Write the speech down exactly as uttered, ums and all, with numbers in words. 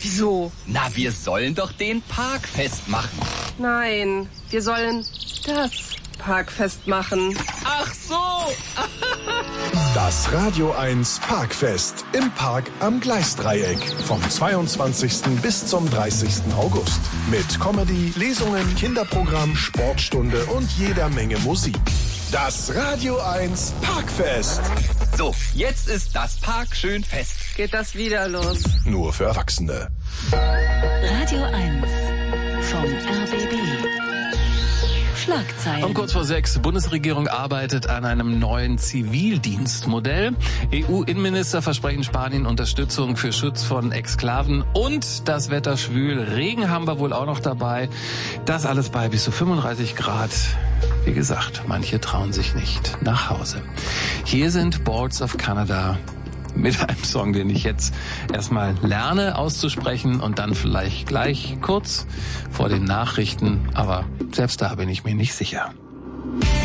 Wieso? Na, wir sollen doch den Park festmachen. Nein, wir sollen das Parkfest machen. Ach so! Das Radio eins Parkfest im Park am Gleisdreieck vom zweiundzwanzigsten bis zum dreißigsten August. Mit Comedy, Lesungen, Kinderprogramm, Sportstunde und jeder Menge Musik. Das Radio eins Parkfest. So, jetzt ist das Park schön fest. Geht das wieder los? Nur für Erwachsene. Radio eins vom R B B. Schlagzeilen. Um kurz vor sechs. Bundesregierung arbeitet an einem neuen Zivildienstmodell. E U-Innenminister versprechen Spanien Unterstützung für Schutz von Exklaven. Und das Wetter schwül. Regen haben wir wohl auch noch dabei. Das alles bei bis zu fünfunddreißig Grad. Wie gesagt, manche trauen sich nicht nach Hause. Hier sind Boards of Canada mit einem Song, den ich jetzt erstmal lerne auszusprechen und dann vielleicht gleich kurz vor den Nachrichten. Aber selbst da bin ich mir nicht sicher.